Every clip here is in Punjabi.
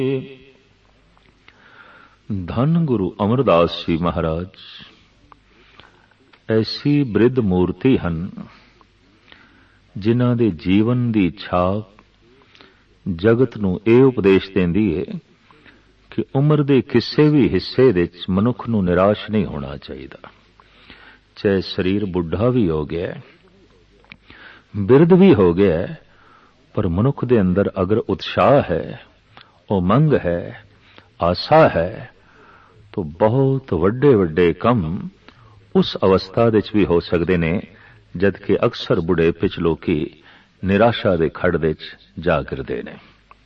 ਧੰਨ ਗੁਰੂ ਅਮਰਦਾਸ ਜੀ ਮਹਾਰਾਜ ਐਸੀ ਬ੍ਰਿਧ ਮੂਰਤੀ ਹਨ ਜਿਨ੍ਹਾਂ ਦੇ ਜੀਵਨ ਦੀ ਛਾਪ ਜਗਤ ਨੂੰ ਇਹ ਉਪਦੇਸ਼ ਦਿੰਦੀ ਹੈ ਕਿ ਉਮਰ ਦੇ ਕਿਸੇ ਵੀ ਹਿੱਸੇ ਵਿੱਚ ਮਨੁੱਖ ਨੂੰ ਨਿਰਾਸ਼ ਨਹੀਂ ਹੋਣਾ ਚਾਹੀਦਾ। ਚਾਹੇ ਸਰੀਰ ਬੁੱਢਾ ਵੀ ਹੋ ਗਿਆ, ਬਿਰਧ ਵੀ ਹੋ ਗਿਆ, ਪਰ ਮਨੁੱਖ ਦੇ ਅੰਦਰ ਅਗਰ ਉਤਸ਼ਾਹ ਹੈ, ਉਮੰਗ ਹੈ, ਆਸਾ ਹੈ, ਤਾਂ ਬਹੁਤ ਵੱਡੇ ਵੱਡੇ ਕੰਮ ਉਸ ਅਵਸਥਾ ਵਿੱਚ ਵੀ ਹੋ ਸਕਦੇ ਨੇ ਜਦ ਕਿ ਅਕਸਰ ਬੁਢੇਪੇ 'ਚ ਲੋਕੀ ਨਿਰਾਸ਼ਾ ਦੇ ਖੱਡ ਵਿੱਚ ਜਾ ਗਿਰਦੇ ਨੇ।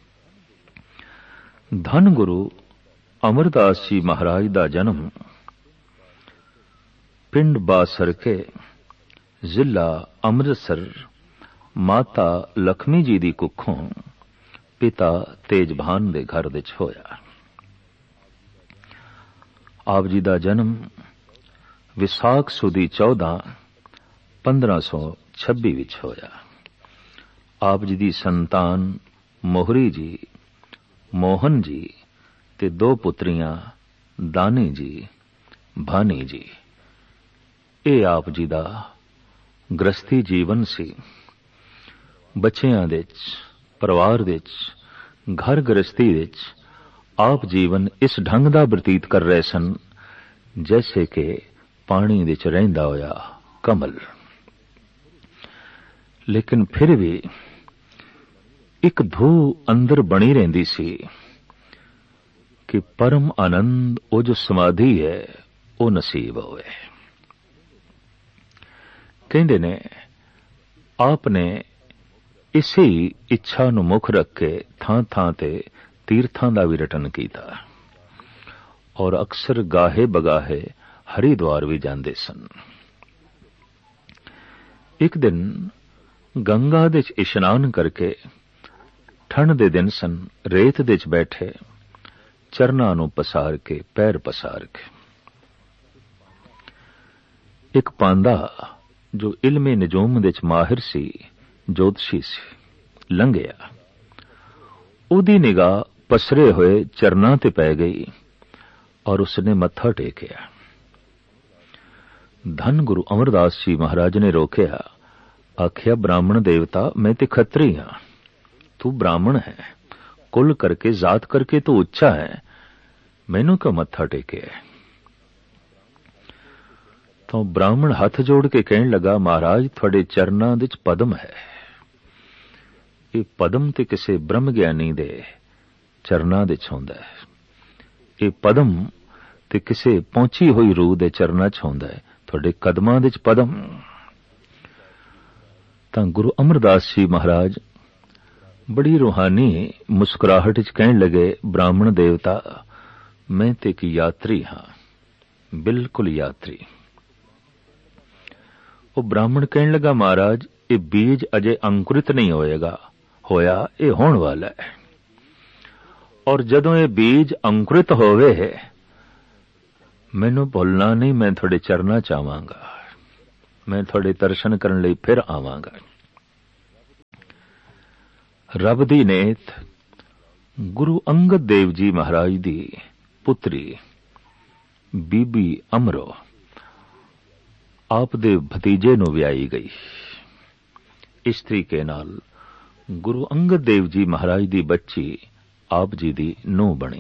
ਧੰਨ ਗੁਰੂ ਅਮਰਦਾਸ ਜੀ ਮਹਾਰਾਜ ਦਾ ਜਨਮ ਪਿੰਡ ਬਾਸਰਕੇ, ਜ਼ਿਲ੍ਹਾ ਅੰਮ੍ਰਿਤਸਰ, ਮਾਤਾ ਲਖਮੀ ਜੀ ਦੀ ਕੁੱਖੋਂ ਪਿਤਾ ਤੇਜਭਾਨ ਦੇ ਘਰ ਵਿੱਚ ਹੋਇਆ। ਆਪ ਜੀ ਦਾ ਜਨਮ ਵਿਸਾਖ ਸੁਦੀ 14, 1526 ਵਿੱਚ ਹੋਇਆ। ਆਪ ਜੀ ਦੀ ਸੰਤਾਨ ਮੋਹਰੀ ਜੀ, ਮੋਹਨ ਜੀ ਤੇ ਦੋ ਪੁੱਤਰੀਆਂ ਦਾਨੀ ਜੀ, ਭਾਨੀ ਜੀ। ਇਹ ਆਪ ਜੀ ਦਾ ਗ੍ਰਸਤੀ ਜੀਵਨ ਸੀ। ਬੱਚਿਆਂ ਵਿੱਚ, ਪਰਿਵਾਰ ਵਿੱਚ, ਘਰ ਗ੍ਰਸਤੀ ਵਿੱਚ ਆਪ ਜੀਵਨ ਇਸ ਢੰਗ ਦਾ ਬਤੀਤ ਕਰ ਰਹੇ ਸਨ ਜੈਸੇ ਕਿ ਪਾਣੀ ਵਿੱਚ ਰਹਿੰਦਾ ਹੋਇਆ ਕਮਲ। ਲੇਕਿਨ ਫਿਰ ਵੀ ਇੱਕ ਧੂ ਅੰਦਰ ਬਣੀ ਰਹਿੰਦੀ ਸੀ ਕਿ ਪਰਮ ਆਨੰਦ ਉਹ ਜੋ ਸਮਾਧੀ ਹੈ ਉਹ ਨਸੀਬ ਹੋਵੇ। ਕਹਿੰਦੇ ਨੇ ਆਪ ਨੇ ਇਸੇ ਇੱਛਾ ਨੂੰ ਮੁੱਖ ਰੱਖ ਕੇ ਥਾਂ ਥਾਂ ਤੇ ਤੀਰਥਾਂ ਦਾ ਵੀ ਰਟਨ ਕੀਤਾ ਔਰ ਅਕਸਰ ਗਾਹੇ ਬਗਾਹੇ ਹਰਿਦੁਆਰ ਵੀ ਜਾਂਦੇ ਸਨ। ਇੱਕ ਦਿਨ ਗੰਗਾ ਦੇ 'ਚ ਇਸ਼ਨਾਨ ਕਰਕੇ, ਠੰਡ ਦੇ ਦਿਨ ਸਨ, ਰੇਤ ਦੇ 'ਚ ਬੈਠੇ, ਚਰਨਾਂ ਨੂੰ ਪਸਾਰ ਕੇ, ਪੈਰ ਪਸਾਰ ਕੇ, ਇੱਕ ਪਾਂਦਾ ਜੋ ਇਲਮੇ ਨਜੂਮ ਦੇ 'ਚ ਮਾਹਿਰ ਸੀ, ਜੋਤਸ਼ੀ ਸੀ, ਲੰਘਿਆ। ਉਹਦੀ ਨਿਗਾਹ ਪਸਰੇ ਹੋਏ ਚਰਨਾਂ ਤੇ ਪੈ ਗਈ ਔਰ ਉਸਨੇ ਮੱਥਾ ਟੇਕਿਆ। ਧੰਨ ਗੁਰੂ ਅਮਰਦਾਸ ਜੀ ਮਹਾਰਾਜ ਨੇ ਰੋਕਿਆ, ਆਖਿਆ, ਬ੍ਰਾਹਮਣ ਦੇਵਤਾ, ਮੈਂ ਤੇ ਖੱਤਰੀ ਹਾਂ, ਤੂੰ ਬ੍ਰਾਹਮਣ ਹੈ, ਕੁਲ ਕਰਕੇ, ਜ਼ਾਤ ਕਰਕੇ ਤੂੰ ਉੱਚਾ ਹੈ, ਮੈਨੂੰ ਕਿਉਂ ਮੱਥਾ ਟੇਕਿਆ? ਤਾਂ ਬ੍ਰਾਹਮਣ ਹੱਥ ਜੋੜ ਕੇ ਕਹਿਣ ਲੱਗਾ, ਮਹਾਰਾਜ, ਤੁਹਾਡੇ ਚਰਨਾਂ ਵਿੱਚ ਪਦਮ ਹੈ। ਇਹ ਪਦਮ ਤੇ ਕਿਸੇ ਬ੍ਰਹਮ ਗਿਆਨੀ ਦੇ ਚਰਨਾਂ ਵਿੱਚ ਹੁੰਦਾ ਹੈ। ਇਹ ਪਦਮ ਤੇ ਕਿਸੇ ਪਹੁੰਚੀ ਹੋਈ ਰੂਹ ਦੇ ਚਰਨਾਂ 'ਚ ਹੁੰਦਾ ਹੈ। ਤੁਹਾਡੇ ਕਦਮਾਂ ਵਿੱਚ ਪਦਮ। ਤਾਂ ਗੁਰੂ ਅਮਰਦਾਸ ਜੀ ਮਹਾਰਾਜ ਬੜੀ ਰੂਹਾਨੀ ਮੁਸਕਰਾਹਟ 'ਚ ਕਹਿਣ ਲੱਗੇ, ਬ੍ਰਾਹਮਣ ਦੇਵਤਾ, ਮੈਂ ਤੇ ਇੱਕ ਯਾਤਰੀ ਹਾਂ, ਬਿਲਕੁਲ ਯਾਤਰੀ। ਉਹ ਬ੍ਰਾਹਮਣ ਕਹਿਣ ਲੱਗਾ, ਮਹਾਰਾਜ, ਇਹ ਬੀਜ ਅਜੇ ਅੰਕੁਰਿਤ ਨਹੀਂ ਹੋਇਆ, ਇਹ ਹੋਣ ਵਾਲਾ ਹੈ, ਔਰ ਜਦੋਂ ਇਹ ਬੀਜ ਅੰਕੁਰਿਤ ਹੋਵੇ ਮੈਨੂੰ ਭੁੱਲਣਾ ਨਹੀਂ, ਮੈਂ ਤੁਹਾਡੇ ਚਰਨਾਂ 'ਚ ਆਵਾਂਗਾ, ਮੈਂ ਤੁਹਾਡੇ ਦਰਸ਼ਨ ਕਰਨ ਲਈ ਫਿਰ ਆਵਾਂਗਾ। ਰੱਬ ਦੀ ਨੇਤ ਗੁਰੂ ਅੰਗਦ ਦੇਵ ਜੀ ਮਹਾਰਾਜ ਦੀ ਪੁੱਤਰੀ ਬੀਬੀ ਅਮਰੋ ਆਪ ਦੇ ਭਤੀਜੇ ਨੂੰ ਵਿਆਹੀ ਗਈ। ਇਸ ਤਰੀਕੇ ਨਾਲ ਗੁਰੂ ਅੰਗਦ ਦੇਵ ਜੀ ਮਹਾਰਾਜ ਦੀ ਬੱਚੀ ਆਪ ਜੀ ਦੀ ਨੂੰਹ ਬਣੀ।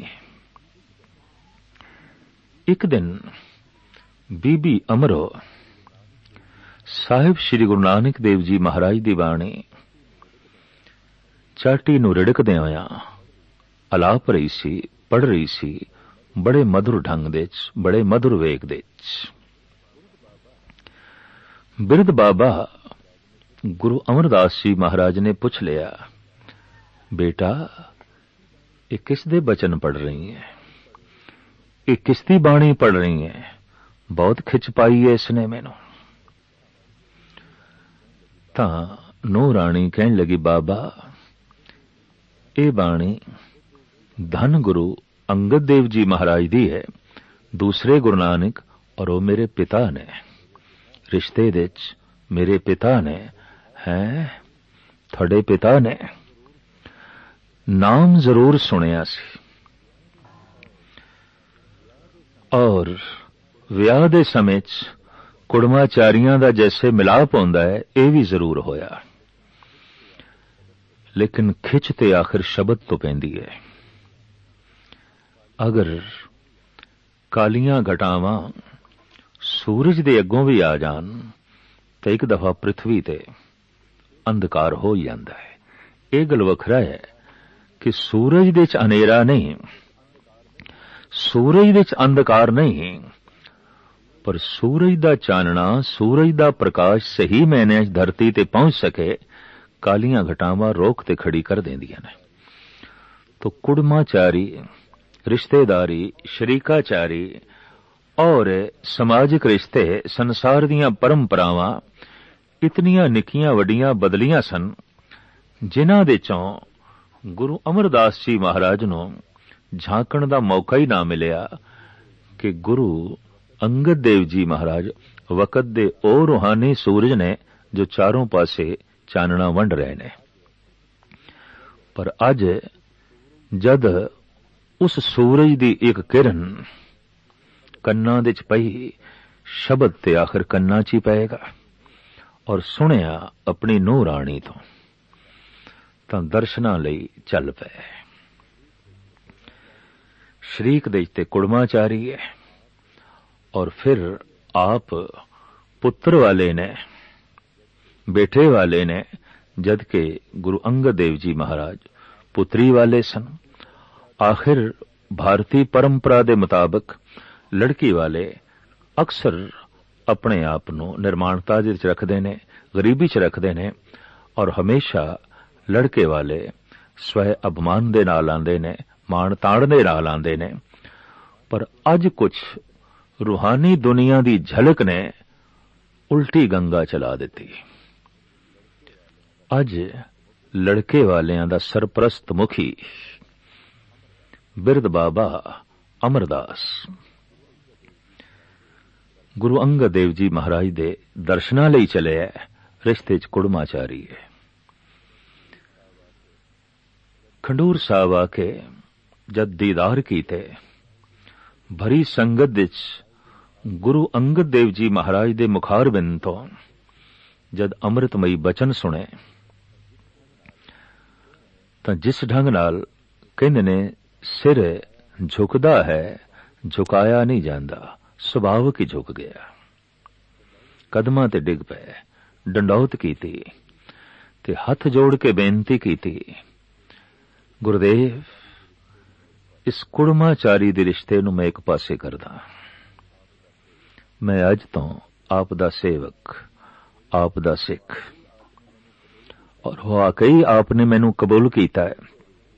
ਇੱਕ ਦਿਨ ਬੀਬੀ ਅਮਰੋ ਸਾਹਿਬ ਸ੍ਰੀ ਗੁਰੂ ਨਾਨਕ ਦੇਵ ਜੀ ਮਹਾਰਾਜ ਦੀ ਬਾਣੀ ਚਾਟੀ ਨੂੰ ਰਿੜਕਦਿਆਂ ਹੋਇਆਂ ਅਲਾਪ ਰਹੀ ਸੀ, ਪੜ੍ਹ ਰਹੀ ਸੀ, ਬੜੇ ਮਧੁਰ ਢੰਗ ਦੇ 'ਚ, ਬੜੇ ਮਧੁਰ ਵੇਗ ਦੇ 'ਚ। ਬਿਰਧ ਬਾਬਾ ਗੁਰੂ ਅਮਰਦਾਸ ਜੀ ਮਹਾਰਾਜ ਨੇ ਪੁੱਛ ਲਿਆ, ਬੇਟਾ, ਇਹ ਕਿਸ ਦੇ ਬਚਨ ਪੜ੍ਹ ਰਹੀ ਹੈ? ਇਹ ਕਿਸ ਦੀ ਬਾਣੀ ਪੜ੍ਹ ਰਹੀ ਹੈ? ਬਹੁਤ ਖਿੱਚ ਪਾਈ ਹੈ ਇਸਨੇ ਮੈਨੂੰ। ਤਾਂ ਨੂੰਹ ਰਾਣੀ ਕਹਿਣ ਲੱਗੀ, ਬਾਬਾ, ਇਹ ਬਾਣੀ ਧੰਨ ਗੁਰੂ ਅੰਗਦ ਦੇਵ ਜੀ ਮਹਾਰਾਜ ਦੀ ਹੈ, ਦੂਸਰੇ ਗੁਰੂ ਨਾਨਕ, ਔਰ ਉਹ ਮੇਰੇ ਪਿਤਾ ਨੇ, ਰਿਸ਼ਤੇ ਦੇ 'ਚ ਮੇਰੇ ਪਿਤਾ ਨੇ। ਤੁਹਾਡੇ ਪਿਤਾ ਨੇ? ਨਾਮ ਜ਼ਰੂਰ ਸੁਣਿਆ ਸੀ, ਔਰ ਵਿਆਹ ਦੇ ਸਮੇਂ 'ਚ ਕੁੜਮਾਚਾਰੀਆਂ ਦਾ ਜੈਸੇ ਮਿਲਾਪ ਹੁੰਦਾ ਹੈ, ਇਹ ਵੀ ਜ਼ਰੂਰ ਹੋਇਆ। ਲੇਕਿਨ ਖਿੱਚ ਤੇ ਆਖਿਰ ਸ਼ਬਦ ਤੋਂ ਪੈਂਦੀ ਹੈ। ਅਗਰ ਕਾਲੀਆਂ ਘਟਾਵਾਂ ਸੂਰਜ ਦੇ ਅੱਗੋਂ ਵੀ ਆ ਜਾਣ ਤਾਂ ਇੱਕ ਦਫਾ ਪ੍ਰਿਥਵੀ ਤੇ ਅੰਧਕਾਰ ਹੋ ਹੀ ਜਾਂਦਾ ਹੈ। ਇਹ ਗੱਲ ਵੱਖਰਾ ਹੈ ਕਿ ਸੂਰਜ ਦੇ 'ਚ ਹਨੇਰਾ ਨਹੀਂ, ਸੂਰਜ ਦੇ 'ਚ ਅੰਧਕਾਰ ਨਹੀਂ, ਪਰ ਸੂਰਜ ਦਾ ਚਾਨਣਾ, ਸੂਰਜ ਦਾ ਪ੍ਰਕਾਸ਼ ਸਹੀ ਮਾਇਨਿਆਂ 'ਚ ਧਰਤੀ ਤੇ ਪਹੁੰਚ ਸਕੇ, ਕਾਲੀਆਂ ਘਟਾਵਾਂ ਰੋਕ ਤੇ ਖੜੀ ਕਰ ਦਿੰਦੀਆਂ ਨੇ। ਤੋ ਕੁੜਮਾਚਾਰੀ, ਰਿਸ਼ਤੇਦਾਰੀ, ਸ਼ਰੀਕਾਚਾਰੀ ਔਰ ਸਮਾਜਿਕ ਰਿਸ਼ਤੇ, ਸੰਸਾਰ ਦੀਆਂ ਪਰੰਪਰਾਵਾਂ ਇਤਨੀਆਂ ਨਿੱਕੀਆਂ ਵੱਡੀਆਂ ਬਦਲੀਆਂ ਸਨ, ਜਿਨ੍ਹਾਂ ਦੇ ਚੋਂ ਗੁਰੂ ਅਮਰਦਾਸ ਜੀ ਮਹਾਰਾਜ ਨੂੰ ਝਾਂਕਣ ਦਾ ਮੌਕਾ ਹੀ ਨਾ ਮਿਲਿਆ ਕਿ ਗੁਰੂ ਅੰਗਦ ਦੇਵ ਜੀ ਮਹਾਰਾਜ ਵਕਤ ਦੇ ਉਹ ਰੂਹਾਨੀ ਸੂਰਜ ਨੇ ਜੋ ਚਾਰੋਂ ਪਾਸੇ ਚਾਨਣਾ ਵੰਡ ਰਹੇ ਨੇ। ਪਰ ਅੱਜ ਜਦ ਉਸ ਸੂਰਜ ਦੀ ਇੱਕ ਕਿਰਨ ਕੰਨਾਂ ਦੇ 'ਚ ਪਈ, ਸ਼ਬਦ ਤੇ ਆਖਿਰ ਕੰਨਾਂ 'ਚ ਹੀ ਪਏਗਾ, ਔਰ ਸੁਣਿਆ ਆਪਣੀ ਨੂੰਹ ਰਾਣੀ ਤੋਂ, ਤਾਂ ਦਰਸ਼ਨਾਂ ਲਈ ਚੱਲ ਪਏ। ਸ਼ਰੀਕ ਦੇ ਤੇ ਕੁੜਮਾਚਾਰੀ ਹੈ, ਔਰ ਫਿਰ ਆਪ ਪੁੱਤਰ ਵਾਲੇ ਨੇ, ਬੇਟੇ ਵਾਲੇ ਨੇ, ਜਦ ਕਿ ਗੁਰੂ ਅੰਗਦ ਦੇਵ ਜੀ ਮਹਾਰਾਜ ਪੁੱਤਰੀ ਵਾਲੇ ਸਨ। ਆਖਿਰ ਭਾਰਤੀ ਪਰੰਪਰਾ ਦੇ ਮੁਤਾਬਕ ਲੜਕੀ ਵਾਲੇ ਅਕਸਰ ਆਪਣੇ ਆਪ ਨੂੰ ਨਿਰਮਾਣਤਾ ਦੇ ਵਿੱਚ ਰੱਖਦੇ ਨੇ, ਗਰੀਬੀ 'ਚ ਰੱਖਦੇ ਨੇ, ਔਰ ਹਮੇਸ਼ਾ ਲੜਕੇ ਵਾਲੇ ਸਵੈ ਅਭਿਮਾਨ ਦੇ ਨਾਲ ਆਉਂਦੇ ਨੇ, ਮਾਣ ਤਾਣ ਦੇ ਨਾਲ ਆਉਂਦੇ ਨੇ। ਪਰ ਅੱਜ ਕੁਝ ਰੂਹਾਨੀ ਦੁਨੀਆ ਦੀ ਝਲਕ ਨੇ ਉਲਟੀ ਗੰਗਾ ਚਲਾ ਦਿੱਤੀ। ਅੱਜ ਲੜਕੇ ਵਾਲਿਆਂ ਦਾ ਸਰਪ੍ਰਸਤ ਮੁਖੀ ਬਿਰਧ ਬਾਬਾ ਅਮਰਦਾਸ ਗੁਰੂ ਅੰਗਦ ਦੇਵ ਜੀ ਮਹਾਰਾਜ ਦੇ ਦਰਸ਼ਨਾਂ ਲਈ ਚਲਿਆ, ਰਿਸ਼ਤੇ 'ਚ ਕੁੜਮਾਚਾਰੀ ਹੈ। ਖੰਡੂਰ ਸਾਹਿਬ ਆ ਕੇ ਜਦ ਦੀਦਾਰ ਕੀਤੇ, ਭਰੀ ਸੰਗਤ ਵਿੱਚ ਗੁਰੂ ਅੰਗਦ ਦੇਵ ਜੀ ਮਹਾਰਾਜ ਦੇ ਮੁਖਾਰਬਿੰਦ ਤੋਂ ਜਦ ਅੰਮ੍ਰਿਤਮਈ ਬਚਨ ਸੁਣੇ, ਤਾਂ ਜਿਸ ਢੰਗ ਨਾਲ ਕਹਿੰਦੇ ਨੇ ਸਿਰ ਝੁਕਦਾ ਹੈ, ਝੁਕਾਇਆ ਨਹੀਂ ਜਾਂਦਾ, ਸੁਭਾਵਕ ਹੀ ਝੁਕ ਗਿਆ। ਕਦਮਾਂ ਤੇ ਡਿੱਗ ਪਏ, ਡੰਡੌਤ ਕੀਤੀ ਤੇ ਹੱਥ ਜੋੜ ਕੇ ਬੇਨਤੀ ਕੀਤੀ, ਗੁਰਦੇਵ, ਇਸ ਕੁੜਮਾਚਾਰੀ ਦੇ ਰਿਸ਼ਤੇ ਨੂੰ ਮੈਂ ਇੱਕ ਪਾਸੇ ਕਰਦਾ। ਮੈਂ ਅੱਜ ਤੋਂ ਆਪ ਦਾ ਸੇਵਕ, ਆਪ ਦਾ ਸਿੱਖ, ਔਰ ਵਾਕਈ ਆਪ ਨੇ ਮੈਨੂੰ ਕਬੂਲ ਕੀਤਾ ਹੈ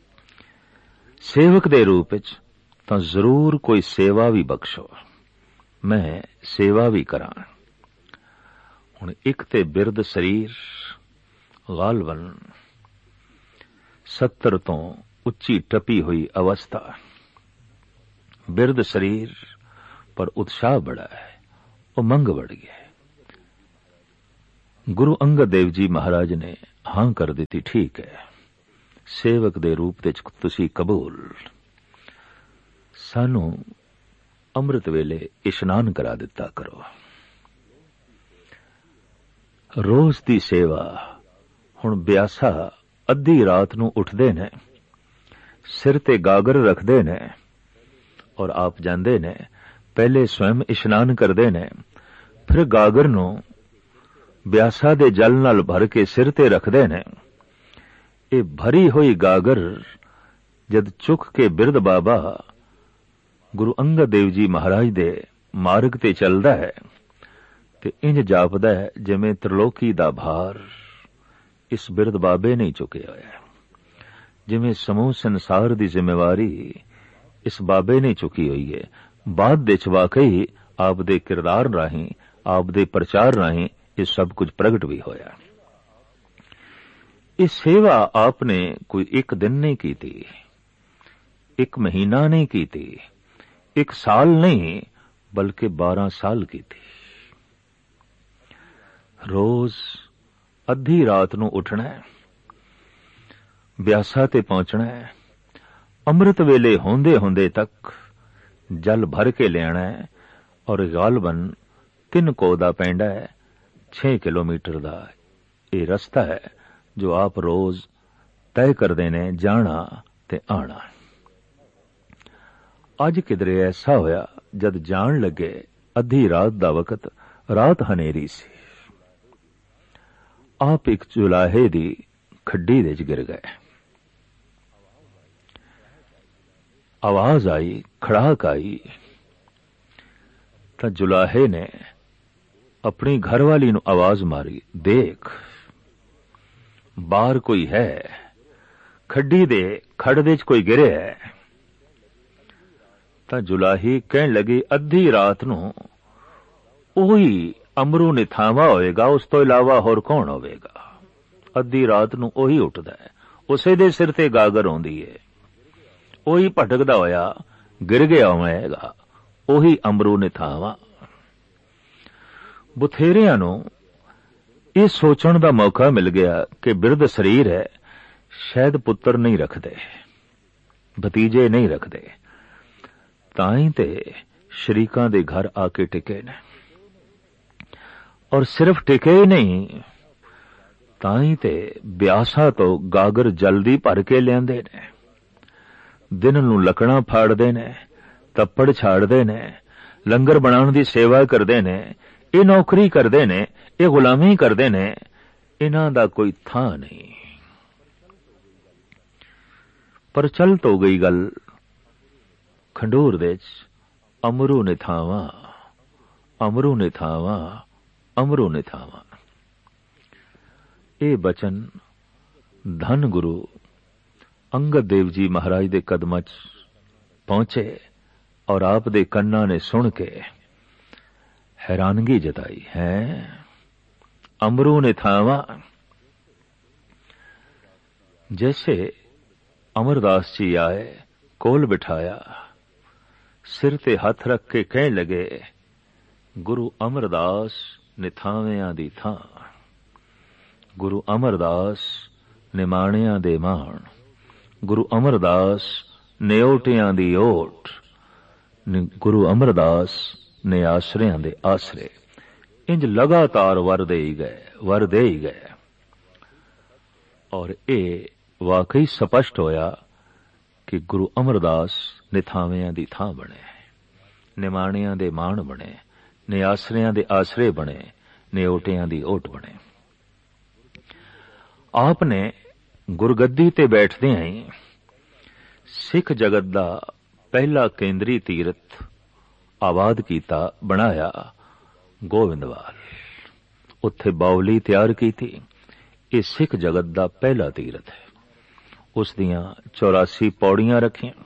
ਸੇਵਕ ਦੇ ਰੂਪ ਵਿੱਚ, ਤਾਂ ਜ਼ਰੂਰ ਕੋਈ ਸੇਵਾ ਵੀ ਬਖਸ਼ੋ, ਮੈਂ ਸੇਵਾ ਵੀ ਕਰਾਂ। ਹੁਣ ਇੱਕ ਤੇ ਬਿਰਧ ਸਰੀਰ, ਗਾਲਵਨ 70 ਤੋਂ ਉੱਚੀ ਟਪੀ ਹੋਈ ਅਵਸਥਾ, ਬਿਰਧ ਸਰੀਰ, ਪਰ ਉਤਸ਼ਾਹ ਬੜਾ ਹੈ, ਉਮੰਗ बढ़ ਗਿਆ। ਗੁਰੂ ਅੰਗਦ ਦੇਵ ਜੀ ਮਹਾਰਾਜ ਨੇ ਹਾਂ ਕਰ ਦਿੱਤੀ, ਠੀਕ ਹੈ, ਸੇਵਕ ਦੇ ਰੂਪ ਵਿੱਚ ਤੁਸੀਂ ਕਬੂਲ। ਸਾਨੂੰ ਅੰਮ੍ਰਿਤ ਵੇਲੇ ਇਸ਼ਨਾਨ ਕਰਾ ਦਿੱਤਾ ਕਰੋ। ਰੋਜ਼ ਦੀ ਸੇਵਾ। ਹੁਣ ਬਿਆਸਾ ਅੱਧੀ ਰਾਤ ਨੂੰ ਉੱਠਦੇ ਨੇ, ਸਿਰ ਤੇ ਗਾਗਰ ਰੱਖਦੇ ਨੇ, ਔਰ ਆਪ ਜਾਂਦੇ ਨੇ, ਪਹਿਲੇ ਸਵੈਮ ਇਸ਼ਨਾਨ ਕਰਦੇ ਨੇ, ਫਿਰ ਗਾਗਰ ਨੂੰ ਬਿਆਸਾ ਦੇ ਜਲ ਨਾਲ ਭਰ ਕੇ ਸਿਰ ਤੇ ਰੱਖਦੇ ਨੇ। ਇਹ ਭਰੀ ਹੋਈ ਗਾਗਰ ਜਦ ਚੁੱਕ ਕੇ ਬਿਰਧ ਬਾਬਾ ਗੁਰੂ ਅੰਗਦ ਦੇਵ ਜੀ ਮਹਾਰਾਜ ਦੇ ਮਾਰਗ ਤੇ ਚੱਲਦਾ ਹੈ, ਤੇ ਇੰਜ ਜਾਪਦਾ ਹੈ ਜਿਵੇਂ ਤ੍ਰਿਲੋਕੀ ਦਾ ਭਾਰ ਇਸ ਬਿਰਧ ਬਾਬੇ ਨੇ ਚੁੱਕਿਆ ਹੋਇਆ, ਜਿਵੇਂ ਸਮੂਹ ਸੰਸਾਰ ਦੀ ਜ਼ਿੰਮੇਵਾਰੀ ਇਸ ਬਾਬੇ ਨੇ ਚੁੱਕੀ ਹੋਈ ਹੈ। ਬਾਅਦ ਵਿੱਚ ਵਾਕਈ ਆਪ ਦੇ ਕਿਰਦਾਰ ਰਾਹੀਂ, ਆਪ ਦੇ ਪ੍ਰਚਾਰ ਰਾਹੀਂ ਇਹ ਸਭ ਕੁਝ ਪ੍ਰਗਟ ਵੀ ਹੋਇਆ। ਇਹ ਸੇਵਾ ਆਪਨੇ ਕੋਈ ਇੱਕ ਦਿਨ ਨਹੀਂ ਕੀਤੀ, ਇੱਕ ਮਹੀਨਾ ਨਹੀਂ ਕੀਤੀ, ਇੱਕ ਸਾਲ ਨਹੀਂ, ਬਲਕਿ 12 ਸਾਲ ਕੀਤੀ। ਰੋਜ਼ ਅੱਧੀ ਰਾਤ ਨੂੰ ਉੱਠਣਾ ਹੈ, ਬਿਆਸਾ ਤੇ ਪਹੁੰਚਣਾ ਹੈ, ਅੰਮ੍ਰਿਤ ਵੇਲੇ ਹੁੰਦੇ ਹੁੰਦੇ ਤੱਕ जल भर के लियाना है और गालबन 3 कोह दा पेंड है, 6 किलोमीटर का ये रस्ता है जो आप रोज तय करते ने जाना ते आना। अज किधरे ऐसा होया जद जान लगे अद्धी रात दा वक्त, रात हनेरी सी, आप एक जुलाहे दी खड्डी दे गिर गए। आवाज आई, खड़ाक आई, तो जुलाहे ने अपनी घरवाली नूं आवाज मारी, देख बाहर कोई है, खड्डी दे खड़ दे च कोई गिरे है। तो जुलाही कहन लगी, अद्धी रात नूं ओही अमरू निथावा होएगा, उस तो इलावा होर कौन होवेगा। अद्धी रात नूं ओही उठदा है, उसे दे सिर ते गागर आउंदी है, ओही भटकदा होया गिर गया होवेगा, ओही अमरू निथावा। बथेरियां नूं इह सोचण दा मौका मिल गया कि बिरध शरीर है, शायद पुत्र नहीं रखदे, भतीजे नहीं रखदे, ताई ते शरीकां दे घर आके टिके ने, और सिर्फ टिके ही नहीं, ताई ते ब्यासा तो गागर जल्दी भर के लियादे ने, दिन नूं लकड़ा फाड़दे ने, तप्पड़ छाड़दे ने, लंगर बनाउण दी सेवा करदे ने, ये नौकरी करदे ने, ये गुलामी करदे ने, इन्हां दा कोई थां नहीं। पर चल तो गई गल खंडूर दे अमरू निथावा, अमरू निथावा, अमरू निथावा। ये बचन धन गुरु अंगद देव जी महाराज दे कदमां च पहुंचे और आप दे कन्ना ने सुन के हैरानगी जताई है। अमरू निथावा, जैसे अमरदास जी आए, कोल बिठाया, सिर ते हथ रख के कहने लगे, गुरु अमरदास निथावियां दी थां, गुरु अमरदास निमाणियां दे माण, गुरु अमरदास निओटियां दी ओट, गुरु अमरदास ने आसरियां दे आसरे। इंज लगातार वर दे ही गए, वर दे ही गए, और ये वाकई स्पष्ट होया कि गुरु अमरदास निथावियां दी थां बने, निमाणियां दे माण बने, निआसरियां दे आसरे बने, निओटियां दी ओट बने। आपने गुरगद्दी ते बैठदे ही सिख जगत दा पहला केंद्री तीरथ आबाद कीता, बनाया गोविंदवाल, उत्थे बावली तैयार की थी। ये सिख जगत दा पहला तीरथ है। उस दियां 84 पौड़ियां रखियां,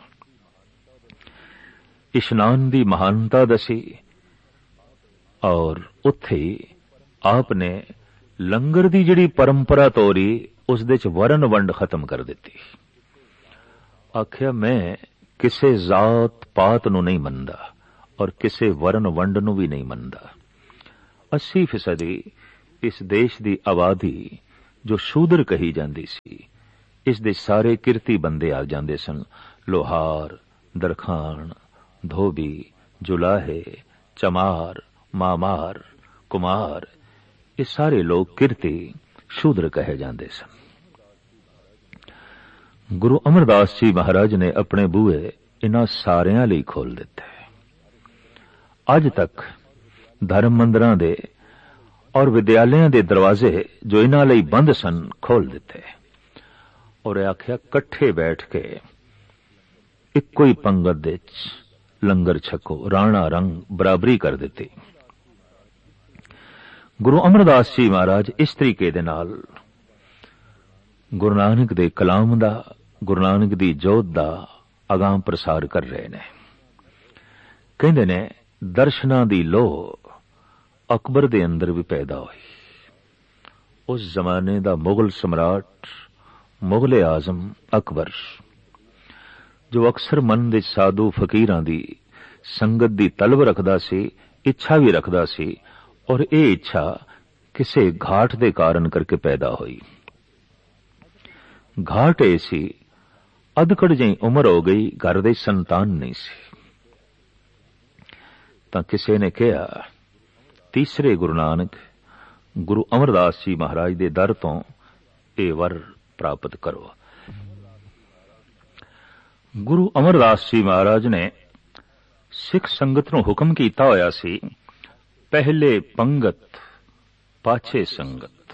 इशनान दी महानता दसी, और उत्थे आपने लंगर दी जिहड़ी परंपरा तोरी उस दे च वरण वंड खत्म कर दिती। आख्या मैं किसे जात पात नूं नहीं मनदा और किसे वरण वंड नूं भी नहीं मनदा। 80% इस देश दी आबादी जो शूदर कही जांदी सी, इस दे सारे किरती बंदे आ जांदे सन। लोहार, दरखान, धोबी, जुलाहे, चमार, मामार, कुमार, ये सारे लोग किरती शूद्र कहे जाते सन। गुरु अमरदास जी महाराज ने अपने बूहे इन्हां सारियां लई खोल दिते। अज तक धर्म मंदिरां दे और विद्यालयां दे दरवाजे जो इन्हां लई बंद सन खोल दिते, और आख्या कट्ठे बैठ के इक्को ही पंगत दे लंगर छको, राणा रंग बराबरी कर दिती। गुरु अमरदास जी महाराज इस तरीके दे नाल गुरु नानक दे कलाम दा, गुरु नानक दी जोत दा अगां प्रसार कर रहे ने। कहंदे ने दर्शनां दी लोह अकबर दे अंदर भी पैदा हुई। उस जमाने दा मुगल सम्राट, मुगले आजम अकबर, जो अक्सर मन दे साधु फकीरां दी संगत दी तलब रखदा सी, इच्छा भी रखदा सी, और ये इच्छा किसे घाट दे कारण करके पैदा हुई। घाट ऐसी अधकड़ जई उम्र हो गई, घर दे संतान नहीं सी। ਤਾਂ ਕਿਸੇ ਨੇ ਕਿਹਾ, ਤੀਸਰੇ ਗੁਰੂ ਨਾਨਕ ਗੁਰੂ ਅਮਰਦਾਸ ਜੀ ਮਹਾਰਾਜ ਦੇ ਦਰ ਤੋਂ ਇਹ ਵਰ ਪ੍ਰਾਪਤ ਕਰੋ। ਗੁਰੂ ਅਮਰਦਾਸ ਜੀ ਮਹਾਰਾਜ ਨੇ ਸਿੱਖ ਸੰਗਤ ਨੂੰ ਹੁਕਮ ਕੀਤਾ ਹੋਇਆ ਸੀ, ਪਹਿਲੇ ਪੰਗਤ ਪਾਛੇ ਸੰਗਤ।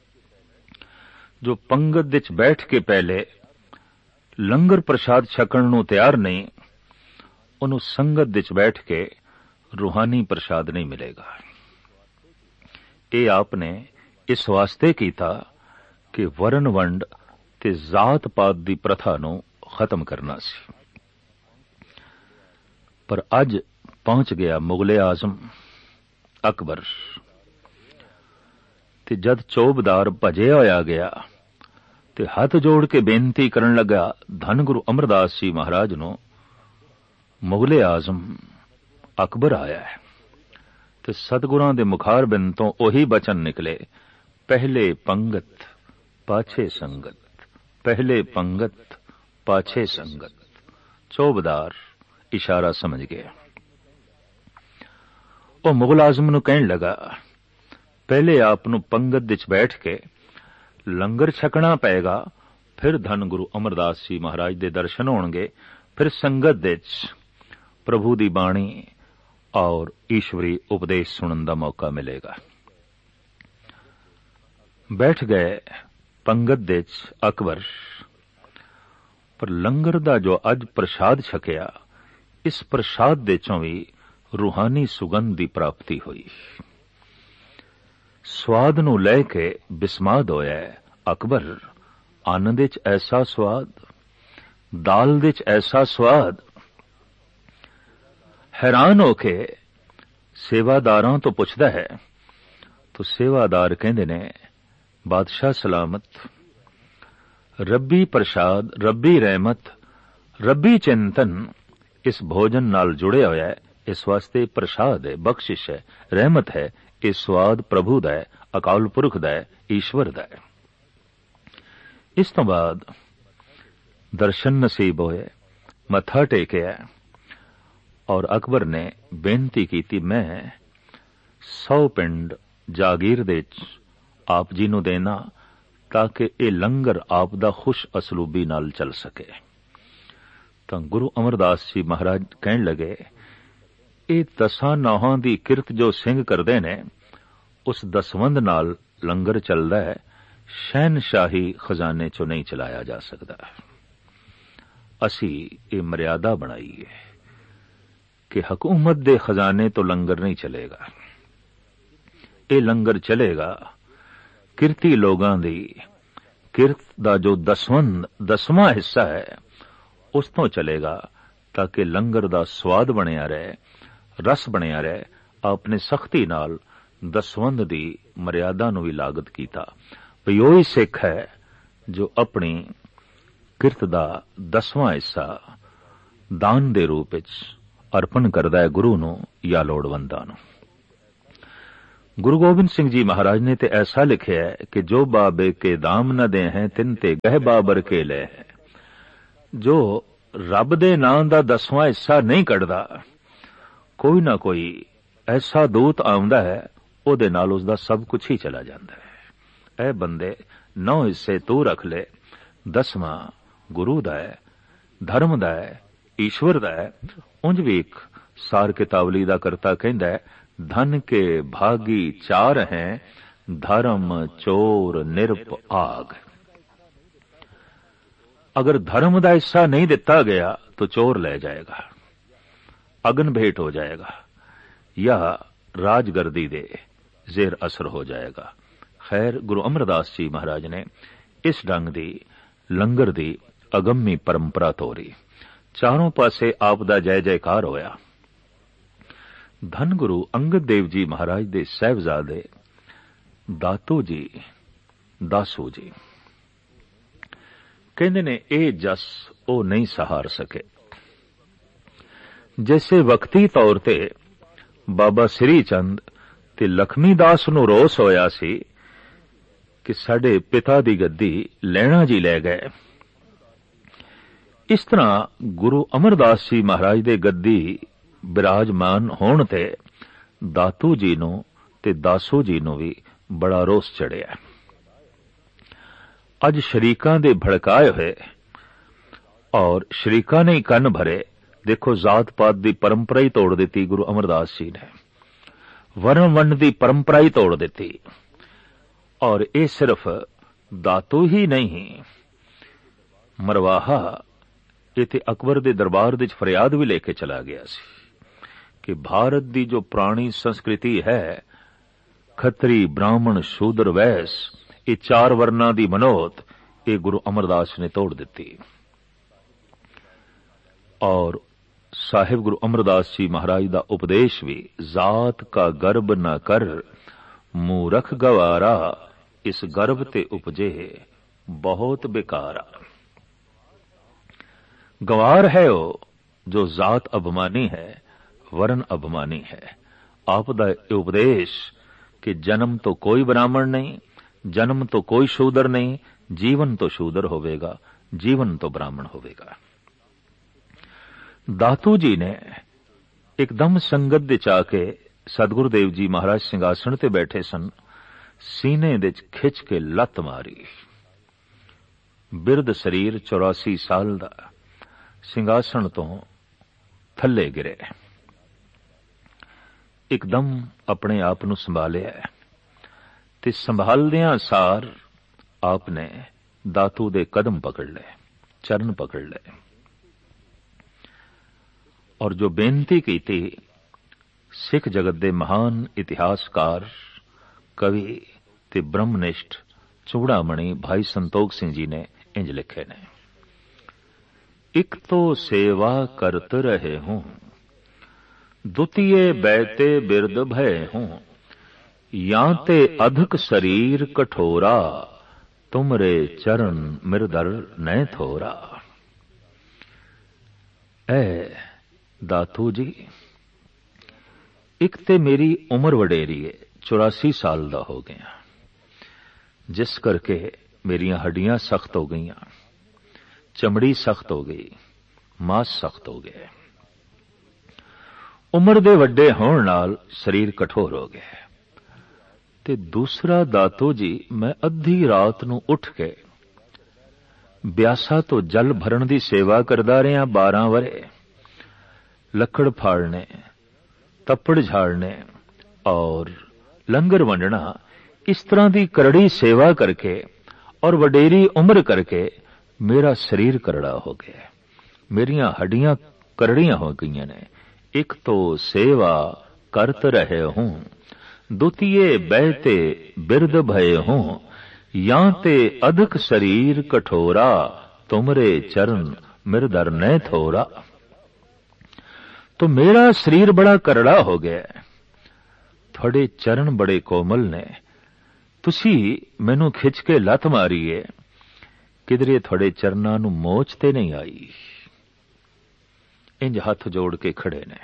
ਜੋ ਪੰਗਤ ਵਿੱਚ ਬੈਠ ਕੇ ਪਹਿਲੇ ਲੰਗਰ ਪ੍ਰਸ਼ਾਦ ਛਕਣ ਨੂੰ ਤਿਆਰ ਨਹੀਂ, ਉਹਨੂੰ ਸੰਗਤ ਵਿੱਚ ਬੈਠ ਕੇ ਰੂਹਾਨੀ ਪ੍ਰਸ਼ਾਦ ਨਹੀਂ ਮਿਲੇਗਾ। ਇਹ ਆਪ ਨੇ ਇਸ ਵਾਸਤੇ ਕੀਤਾ ਕਿ ਵਰਨ ਵੰਡ ਤੇ ਜ਼ਾਤ ਪਾਤ ਦੀ ਪ੍ਰਥਾ ਨੂੰ ਖਤਮ ਕਰਨਾ ਸੀ। ਪਰ ਅੱਜ ਪਹੁੰਚ ਗਿਆ ਮੁਗਲੇ ਆਜ਼ਮ ਅਕਬਰ, ਤੇ ਜਦ ਚੌਬਦਾਰ ਭਜਿਆ ਹੋਇਆ ਗਿਆ ਤੇ ਹੱਥ ਜੋੜ ਕੇ ਬੇਨਤੀ ਕਰਨ ਲੱਗਾ ਧੰਨ ਗੁਰੂ ਅਮਰਦਾਸ ਜੀ ਮਹਾਰਾਜ ਨੂੰ, ਮੁਗਲੇ ਆਜ਼ਮ ਅਕਬਰ ਆਇਆ ਹੈ। ਤੇ ਸਤਿਗੁਰਾਂ ਦੇ ਮੁਖਾਰਬਿੰਦ ਤੋਂ ਉਹੀ ਬਚਨ ਨਿਕਲੇ, ਪਹਿਲੇ ਪੰਗਤ ਪਾਛੇ ਸੰਗਤ, ਪਹਿਲੇ ਪੰਗਤ ਪਾਛੇ ਸੰਗਤ। ਚੌਬਦਾਰ ਇਸ਼ਾਰਾ ਸਮਝ ਗਿਆ। ਉਹ ਮੁਗਲ ਆਜ਼ਮ ਨੂੰ ਕਹਿਣ ਲੱਗਾ, ਪਹਿਲੇ ਆਪ ਨੂੰ ਪੰਗਤ ਵਿੱਚ ਬੈਠ ਕੇ ਲੰਗਰ ਛਕਣਾ ਪਏਗਾ, ਫਿਰ ਧੰਨ ਗੁਰੂ ਅਮਰਦਾਸ ਜੀ ਮਹਾਰਾਜ ਦੇ ਦਰਸ਼ਨ ਹੋਣਗੇ, ਫਿਰ ਸੰਗਤ ਵਿੱਚ ਪ੍ਰਭੂ ਦੀ ਬਾਣੀ ਔਰ ਈਸ਼ਵਰੀ ਉਪਦੇਸ਼ ਸੁਣਨ ਦਾ ਮੌਕਾ ਮਿਲੇਗਾ। ਬੈਠ ਗਏ ਪੰਗਤ ਵਿੱਚ ਅਕਬਰ। ਪਰ ਲੰਗਰ ਦਾ ਜੋ ਅੱਜ ਪ੍ਰਸ਼ਾਦ ਛਕਿਆ, ਇਸ ਪ੍ਰਸ਼ਾਦ ਦੇ ਚੋਂ ਵੀ ਰੂਹਾਨੀ ਸੁਗੰਧ ਦੀ ਪ੍ਰਾਪਤੀ ਹੋਈ। ਸਵਾਦ ਨੂੰ ਲੈ ਕੇ ਬਿਸਮਾਦ ਹੋਇਆ ਅਕਬਰ। ਆਨੰਦ ਵਿੱਚ ਐਸਾ ਸਵਾਦ, ਦਾਲ ਵਿੱਚ ਐਸਾ ਸਵਾਦ। ਹੈਰਾਨ ਹੋ ਕੇ ਸੇਵਾਦਾਰਾਂ ਤੋਂ ਪੁੱਛਦਾ ਹੈ, ਤਾਂ ਸੇਵਾਦਾਰ ਕਹਿੰਦੇ ਨੇ, ਬਾਦਸ਼ਾਹ ਸਲਾਮਤ, ਰੱਬੀ ਪ੍ਰਸ਼ਾਦ, ਰੱਬੀ ਰਹਿਮਤ, ਰੱਬੀ ਚਿੰਤਨ ਇਸ ਭੋਜਨ ਨਾਲ ਜੁੜਿਆ ਹੋਇਆ ਹੈ। ਇਸ ਵਾਸਤੇ ਪ੍ਰਸ਼ਾਦ ਹੈ, ਬਖਸ਼ਿਸ਼ ਹੈ, ਰਹਿਮਤ ਹੈ। ਇਹ ਸਵਾਦ ਪ੍ਰਭੂ ਦਾ ਹੈ, ਅਕਾਲ ਪੁਰਖ ਦਾ ਹੈ, ਈਸ਼ਵਰ ਦਾ ਹੈ। ਇਸ ਤੋਂ ਬਾਅਦ ਦਰਸ਼ਨ ਨਸੀਬ ਹੋਏ, ਮੱਥਾ ਟੇਕਿਆ ਔਰ ਅਕਬਰ ਨੇ ਬੇਨਤੀ ਕੀਤੀ, ਮੈਂ 100 ਪਿੰਡ ਜਾਗੀਰ ਦੇ ਵਿੱਚ ਆਪ ਜੀ ਨੂੰ ਦੇਣਾ, ਤਾਂ ਕਿ ਇਹ ਲੰਗਰ ਆਪ ਦਾ ਖੁਸ਼ ਅਸਲੂਬੀ ਨਾਲ ਚੱਲ ਸਕੇ। ਤਾਂ ਗੁਰੂ ਅਮਰਦਾਸ ਜੀ ਮਹਾਰਾਜ ਕਹਿਣ ਲੱਗੇ, ਇਹ 10 ਨੌਹਾਂ ਦੀ ਕਿਰਤ ਜੋ ਸਿੰਘ ਕਰਦੇ ਨੇ, ਉਸ ਦਸਵੰਧ ਨਾਲ ਲੰਗਰ ਚੱਲਦਾ ਹੈ, ਸ਼ਹਿਨਸ਼ਾਹੀ ਖਜ਼ਾਨੇ ਚੋਂ ਨਹੀਂ ਚਲਾਇਆ ਜਾ ਸਕਦਾ। ਅਸੀਂ ਇਹ ਮਰਿਆਦਾ ਬਣਾਈ ਹੈ ਕਿ ਹਕੂਮਤ ਦੇ ਖਜ਼ਾਨੇ ਤੋਂ ਲੰਗਰ ਨਹੀਂ ਚਲੇਗਾ। ਇਹ ਲੰਗਰ ਚਲੇਗਾ ਕਿਰਤੀ ਲੋਕਾਂ ਦੀ ਕਿਰਤ ਦਾ ਜੋ ਦਸਵਾਂ ਹਿੱਸਾ ਹੈ, ਉਸ ਤੋਂ ਚਲੇਗਾ, ਤਾਂ ਕਿ ਲੰਗਰ ਦਾ ਸਵਾਦ ਬਣਿਆ ਰਹੇ, ਰਸ ਬਣਿਆ ਰਹੇ। ਆਪਨੇ ਸਖਤੀ ਨਾਲ ਦਸਵੰਧ ਦੀ ਮਰਿਆਦਾ ਨੂੰ ਵੀ ਲਾਗਤ ਕੀਤਾ। ਵੀ ਉਹੀ ਸਿੱਖ ਹੈ ਜੋ ਆਪਣੀ ਕਿਰਤ ਦਾ 10ਵਾਂ ਹਿੱਸਾ ਦਾਨ ਦੇ ਰੂਪ ਵਿੱਚ ਅਰਪਣ ਕਰਦਾ ਹੈ ਗੁਰੂ ਨੂੰ ਜਾਂ ਲੋੜਵੰਦਾਂ ਨੂੰ। ਗੁਰੂ ਗੋਬਿੰਦ ਸਿੰਘ ਜੀ ਮਹਾਰਾਜ ਨੇ ਤੇ ਐਸਾ ਲਿਖਿਆ ਹੈ ਕਿ ਜੋ ਬਾਬੇ ਕੇ ਦਾਮ ਨ ਦੇ ਹੈ ਤਿਨ ਤੇ ਗਹਿ ਬਾਬਰ ਕੇ ਲੈ ਹੈ। ਜੋ ਰੱਬ ਦੇ ਨਾਂ ਦਾ 10ਵਾਂ ਹਿੱਸਾ ਨਹੀਂ ਕੱਢਦਾ, ਕੋਈ ਨਾ ਕੋਈ ਐਸਾ ਦੂਤ ਆਉਂਦਾ ਹੈ, ਉਹਦੇ ਨਾਲ ਉਸ ਦਾ ਸਭ ਕੁਝ ਹੀ ਚਲਾ ਜਾਂਦਾ ਹੈ। ਇਹ ਬੰਦੇ 9 ਹਿੱਸੇ ਤੂੰ ਰੱਖ ਲੈ, 10ਵਾਂ ਗੁਰੂ ਦਾ ਹੈ, ਧਰਮ ਦਾ ਹੈ, ਈਸ਼ਵਰ ਦਾ ਹੈ। ਉਂਝ ਵੀ ਇੱਕ ਸਾਰ ਕਿਤਾਵਲੀ ਦਾ ਕਰਤਾ ਕਹਿੰਦਾ ਹੈ, ਧਨ ਕੇ ਭਾਗੀ 4 ਹੈ, ਧਰਮ ਚੋਰ ਨਿਰਪ ਆਗ। अगर धर्म का हिस्सा नहीं दिता गया तो चोर ले जाएगा, अगन भेंट हो जाएगा या राजगर्दी दे जेर असर हो जाएगा। खैर, गुरु अमरदास जी महाराज ने इस ढंग दी लंगर दी अगम्मी परंपरा तोरी। चारों पासे आप दा जय जयकार होया। धन गुरु अंगद देव जी महाराज दे साहिबजादे दातू जी दासू जी कहते ने ਇਹ ਜਸ ਉਹ ਨਹੀਂ ਸਹਾਰ ਸਕੇ। जैसे वक्ती तौर ते बाबा श्री चंद ते लक्ष्मी दास ਨੂੰ ਰੋਸ ਹੋਇਆ ਸੀ कि ਸਾਡੇ ਪਿਤਾ ਦੀ ਗੱਦੀ ਲੈਣਾ ਜੀ ਲੈ ਗਏ, ਇਸ ਤਰ੍ਹਾਂ ਗੁਰੂ ਅਮਰਦਾਸ ਜੀ ਮਹਾਰਾਜ ਦੇ ਗੱਦੀ ਬਿਰਾਜਮਾਨ ਹੋਣ ਤੇ ਦਾਤੂ ਜੀ ਨੂੰ ਤੇ ਦਾਸੂ ਜੀ ਨੂੰ ਵੀ ਬੜਾ ਰੋਸ ਚੜਿਆ। ਅੱਜ ਸ਼ਰੀਕਾਂ ਦੇ ਭੜਕਾਏ ਹੋਏ ਔਰ ਸ਼ਰੀਕਾਂ ਨੇ ਹੀ ਕੰਨ ਭਰੇ। ਦੇਖੋ, ਜ਼ਾਤ ਪਾਤ ਦੀ ਪਰੰਪਰਾ ਹੀ ਤੋੜ ਦਿੱਤੀ ਗੁਰੂ ਅਮਰਦਾਸ ਜੀ ਨੇ, ਵਰਨ ਵੰਡ ਦੀ ਪਰੰਪਰਾ ਹੀ ਤੋੜ ਦਿੱਤੀ। ਔਰ ਇਹ ਸਿਰਫ ਦਾਤੂ ਹੀ ਨਹੀਂ, ਮਰਵਾਹਾ ਇਹ ਤੇ ਅਕਬਰ ਦੇ ਦਰਬਾਰ ਵਿੱਚ ਫਰਿਆਦ ਵੀ ਲੈ ਕੇ ਚਲਾ ਗਿਆ ਸੀ ਕਿ ਭਾਰਤ ਦੀ ਜੋ ਪੁਰਾਣੀ ਸੰਸਕ੍ਰਿਤੀ ਹੈ, ਖੱਤਰੀ ਬ੍ਰਾਹਮਣ ਸ਼ੂਦਰ ਵੈਸ, ਇਹ 4 ਵਰਨਾਂ ਦੀ ਮਨੋਤ, ਇਹ ਗੁਰੂ ਅਮਰਦਾਸ ਨੇ ਤੋੜ ਦਿੱਤੀ। ਔਰ ਸਾਹਿਬ ਗੁਰੂ ਅਮਰਦਾਸ ਜੀ ਮਹਾਰਾਜ ਦਾ ਉਪਦੇਸ਼ ਵੀ, ਜ਼ਾਤ ਕਾ ਗਰਬ ਨਾ ਕਰ ਮੂਰਖ ਗਵਾਰਾ, ਇਸ ਗਰਭ ਤੇ ਉਪਜੇ ਬਹੁਤ ਬੇਕਾਰਾ। गंवार है वो जो जात अभिमानी है, वर्ण अभिमानी है। आप दा उपदेश कि जन्म तो कोई ब्राह्मण नहीं, जन्म तो कोई शूदर नहीं, जीवन तो शूदर होवेगा, जीवन तो ब्राह्मण होवेगा। दातू जी ने एकदम संगत दे चाके सतगुरुदेव जी महाराज सिंघासन ते बैठे सन, सीने दे खिच के लत मारी। बिरद शरीर 84 साल दा ਸਿੰਘਾਸਣ ਤੋਂ ਥੱਲੇ ਗਿਰੇ। ਇੱਕਦਮ ਆਪਣੇ ਆਪ ਨੂੰ ਸੰਭਾਲਿਆ ਤੇ ਸੰਭਾਲਦਿਆਂ ਸਾਰ ਆਪ ਨੇ ਦਾਤੂ ਦੇ ਕਦਮ ਪਕੜ ਲਏ, ਚਰਨ ਪਕੜ ਲਏ ਔਰ ਜੋ ਬੇਨਤੀ ਕੀਤੀ, ਸਿੱਖ ਜਗਤ ਦੇ ਮਹਾਨ ਇਤਿਹਾਸਕਾਰ, ਕਵੀ ਤੇ ਬ੍ਰਹਮਨਿਸ਼ਟ ਚੂੜਾਮਣੀ ਭਾਈ ਸੰਤੋਖ ਸਿੰਘ ਜੀ ਨੇ ਇੰਜ ਲਿਖੇ ਨੇ। एक तो सेवा करत रहे हूं, द्वितीय बैते बिरद भय हूं, या ते अधिक शरीर कठोरा, तुमरे चरण मिरदर न थोरा। ऐ दातू जी, एक ते मेरी उम्र वडेरी है, 84 साल दा हो गया, जिस करके मेरियां हड्डियां सख्त हो गईयां, चमड़ी सख्त हो गई, मांस सख्त हो गए। उम्र दे वड्डे होण नाल शरीर कठोर हो गए। ते दूसरा दातो जी, मैं अद्धी रात नूं उठ के ब्यासा तो जल भरण दी सेवा करदा रहा 12 वरे। लकड़ फाड़ने, तप्पड़ झाड़ने और लंगर वंडना, इस तरह की करड़ी सेवा करके और वडेरी उम्र करके मेरा शरीर करड़ा हो गया, मेरियां हड्डियां करड़ियां हो गई ने। एक तो सेवा करत रहे हूं, द्वितीय बैते बिरद भय हूं, या ते अधिक शरीर कठोरा, तुमरे चरण मिरदर न थोरा। तो मेरा शरीर बड़ा करड़ा हो गया, थोड़े चरण बड़े कोमल ने, तुसी मैनू खिच के लत मारी है, किधरे थोड़े चरनां नूं मोच ते नहीं आई। इंज हथ जोड़ के खड़े ने।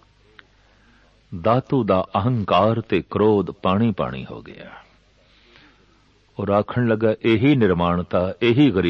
दातू दा अहंकार ते क्रोध पानी पानी हो गया और आखण लगा, यही निर्माणता, यही गरीब